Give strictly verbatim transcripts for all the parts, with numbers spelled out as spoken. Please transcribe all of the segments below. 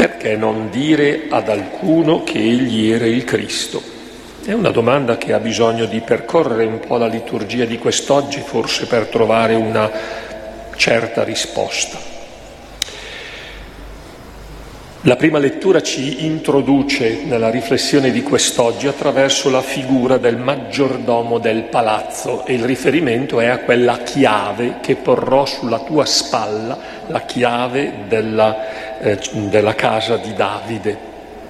Perché non dire ad alcuno che egli era il Cristo? È una domanda che ha bisogno di percorrere un po' la liturgia di quest'oggi, forse per trovare una certa risposta. La prima lettura ci introduce nella riflessione di quest'oggi attraverso la figura del maggiordomo del palazzo, e il riferimento è a quella chiave che porrò sulla tua spalla, la chiave della, eh, della casa di Davide.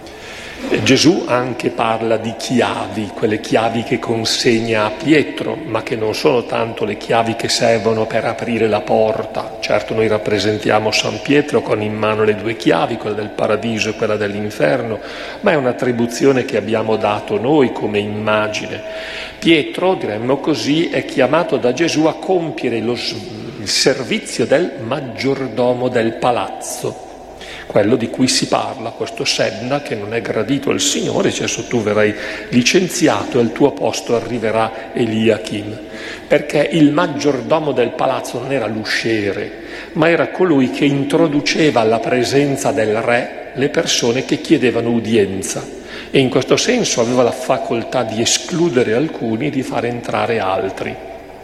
Gesù anche parla di chiavi, quelle chiavi che consegna a Pietro, ma che non sono tanto le chiavi che servono per aprire la porta. Certo, noi rappresentiamo San Pietro con in mano le due chiavi, quella del paradiso e quella dell'inferno, ma è un'attribuzione che abbiamo dato noi come immagine. Pietro, diremmo così, è chiamato da Gesù a compiere lo, il servizio del maggiordomo del palazzo, quello di cui si parla, questo Sebna che non è gradito al Signore, cioè adesso tu verrai licenziato e al tuo posto arriverà Eliachim, perché il maggiordomo del palazzo non era l'usciere, ma era colui che introduceva alla presenza del re le persone che chiedevano udienza, e in questo senso aveva la facoltà di escludere alcuni e di far entrare altri.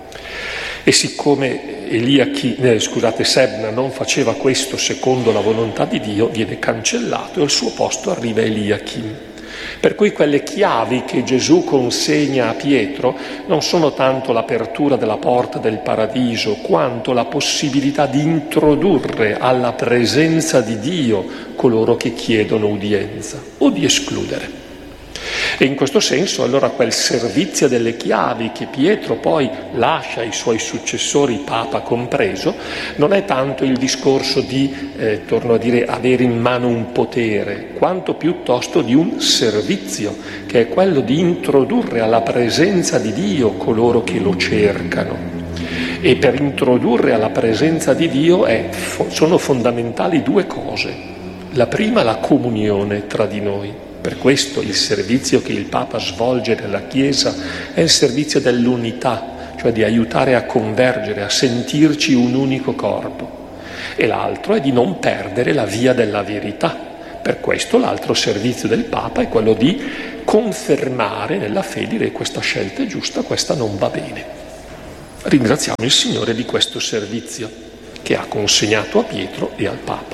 E siccome Eliachim, eh, scusate, Sebna non faceva questo secondo la volontà di Dio, viene cancellato e al suo posto arriva Eliachim. Per cui quelle chiavi che Gesù consegna a Pietro non sono tanto l'apertura della porta del paradiso, quanto la possibilità di introdurre alla presenza di Dio coloro che chiedono udienza, o di escludere. E in questo senso allora quel servizio delle chiavi che Pietro poi lascia ai suoi successori, Papa compreso, non è tanto il discorso di, eh, torno a dire, avere in mano un potere, quanto piuttosto di un servizio, che è quello di introdurre alla presenza di Dio coloro che lo cercano. E per introdurre alla presenza di Dio è, sono fondamentali due cose. La prima, la comunione tra di noi. Per questo il servizio che il Papa svolge nella Chiesa è il servizio dell'unità, cioè di aiutare a convergere, a sentirci un unico corpo. E l'altro è di non perdere la via della verità. Per questo l'altro servizio del Papa è quello di confermare nella fede, dire questa scelta è giusta, questa non va bene. Ringraziamo il Signore di questo servizio che ha consegnato a Pietro e al Papa.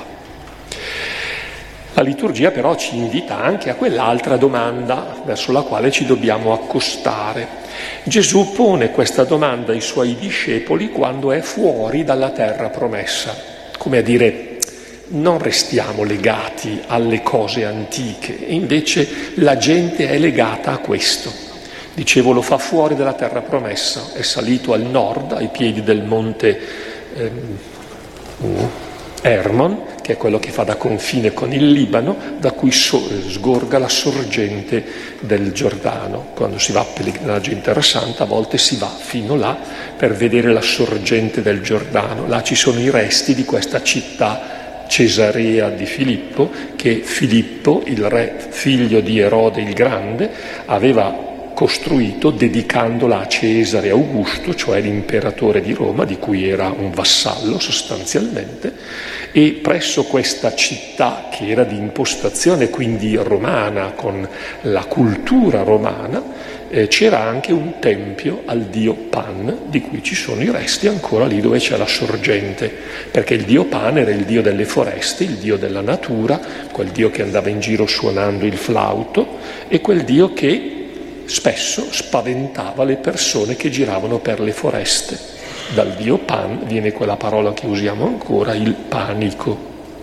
La liturgia però ci invita anche a quell'altra domanda verso la quale ci dobbiamo accostare. Gesù pone questa domanda ai suoi discepoli quando è fuori dalla terra promessa, come a dire: non restiamo legati alle cose antiche, e invece la gente è legata a questo. Dicevo, lo fa fuori dalla terra promessa, è salito al nord, ai piedi del monte ehm, Hermon, che è quello che fa da confine con il Libano, da cui so- sgorga la sorgente del Giordano. Quando si va a pellegrinaggio in Terra Santa, a volte si va fino là per vedere la sorgente del Giordano. Là ci sono i resti di questa città Cesarea di Filippo, che Filippo, il re figlio di Erode il Grande, aveva costruito dedicandola a Cesare Augusto, cioè l'imperatore di Roma, di cui era un vassallo sostanzialmente, e presso questa città che era di impostazione quindi romana, con la cultura romana, eh, c'era anche un tempio al dio Pan, di cui ci sono i resti ancora lì dove c'è la sorgente, perché il dio Pan era il dio delle foreste, il dio della natura, quel dio che andava in giro suonando il flauto, e quel dio che spesso spaventava le persone che giravano per le foreste. Dal dio Pan viene quella parola che usiamo ancora, il panico.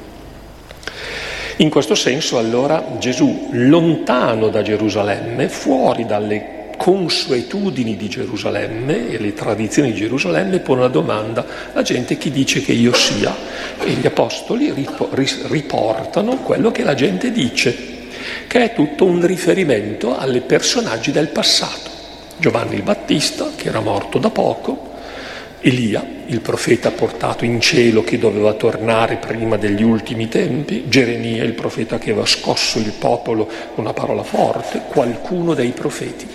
In questo senso allora Gesù, lontano da Gerusalemme, fuori dalle consuetudini di Gerusalemme e le tradizioni di Gerusalemme, pone la domanda: la gente chi dice che io sia? E gli apostoli riportano quello che la gente dice, che è tutto un riferimento alle personaggi del passato. Giovanni il Battista, che era morto da poco, Elia, il profeta portato in cielo che doveva tornare prima degli ultimi tempi, Geremia, il profeta che aveva scosso il popolo con una parola forte, qualcuno dei profeti.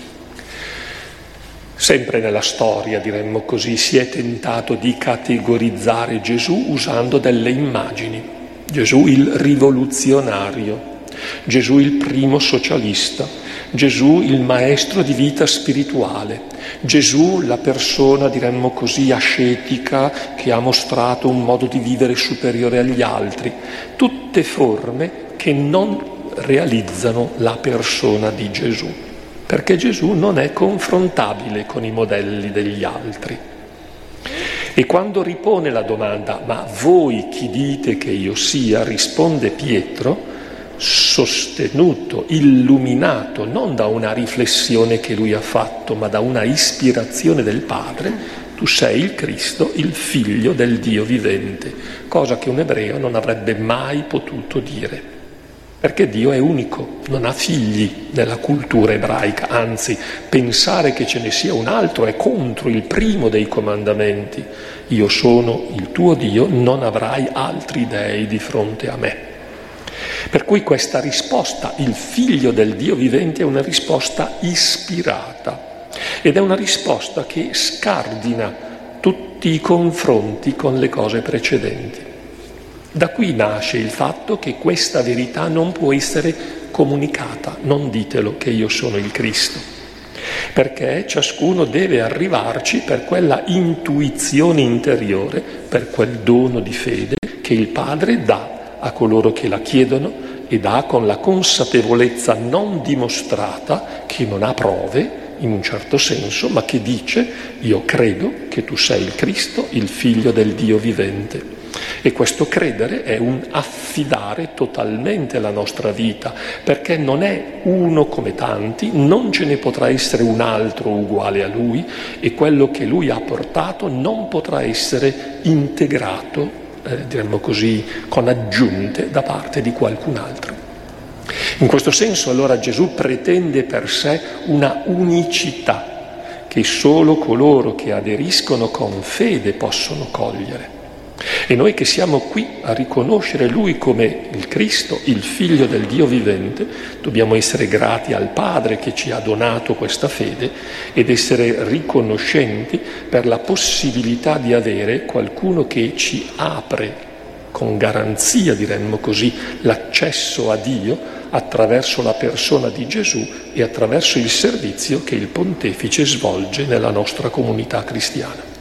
Sempre nella storia, diremmo così, si è tentato di categorizzare Gesù usando delle immagini. Gesù il rivoluzionario, Gesù il primo socialista, Gesù il maestro di vita spirituale, Gesù la persona, diremmo così, ascetica che ha mostrato un modo di vivere superiore agli altri, tutte forme che non realizzano la persona di Gesù, perché Gesù non è confrontabile con i modelli degli altri. E quando ripone la domanda «Ma voi chi dite che io sia?» risponde Pietro, sostenuto, illuminato non da una riflessione che lui ha fatto, ma da una ispirazione del Padre: tu sei il Cristo, il figlio del Dio vivente, cosa che un ebreo non avrebbe mai potuto dire, perché Dio è unico, non ha figli nella cultura ebraica, anzi pensare che ce ne sia un altro è contro il primo dei comandamenti: io sono il tuo Dio, non avrai altri dei di fronte a me. Per cui questa risposta, il figlio del Dio vivente, è una risposta ispirata ed è una risposta che scardina tutti i confronti con le cose precedenti. Da qui nasce il fatto che questa verità non può essere comunicata, non ditelo che io sono il Cristo, perché ciascuno deve arrivarci per quella intuizione interiore, per quel dono di fede che il Padre dà a coloro che la chiedono e dà con la consapevolezza non dimostrata, che non ha prove in un certo senso, ma che dice: io credo che tu sei il Cristo, il figlio del Dio vivente. E questo credere è un affidare totalmente la nostra vita, perché non è uno come tanti, non ce ne potrà essere un altro uguale a lui, e quello che lui ha portato non potrà essere integrato, Eh, diremmo così, con aggiunte da parte di qualcun altro. In questo senso allora Gesù pretende per sé una unicità che solo coloro che aderiscono con fede possono cogliere. E noi che siamo qui a riconoscere Lui come il Cristo, il Figlio del Dio vivente, dobbiamo essere grati al Padre che ci ha donato questa fede ed essere riconoscenti per la possibilità di avere qualcuno che ci apre con garanzia, diremmo così, l'accesso a Dio attraverso la persona di Gesù e attraverso il servizio che il Pontefice svolge nella nostra comunità cristiana.